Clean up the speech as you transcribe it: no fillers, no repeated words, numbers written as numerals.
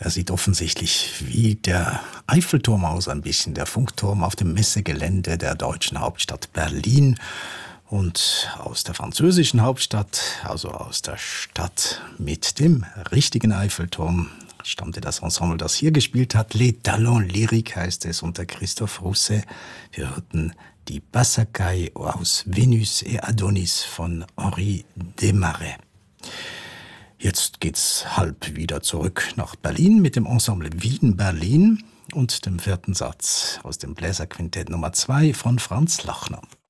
Er sieht offensichtlich wie der Eiffelturm aus, ein bisschen der Funkturm auf dem Messegelände der deutschen Hauptstadt Berlin. Und aus der französischen Hauptstadt, also aus der Stadt mit dem richtigen Eiffelturm, stammte das Ensemble, das hier gespielt hat. Les Talents Lyriques heißt es, unter Christophe Rousset. Wir hörten die Bassacaille aus Vénus et Adonis von Henri Desmarais. Jetzt geht's halb wieder zurück nach Berlin mit dem Ensemble Wien-Berlin und dem vierten Satz aus dem Bläserquintett Nummer 2 von Franz Lachner.